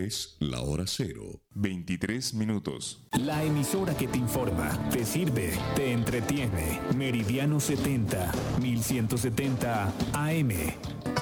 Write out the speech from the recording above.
Es la hora cero. 23 minutos. La emisora que te informa, te sirve, te entretiene. Meridiano 70, 1170 AM.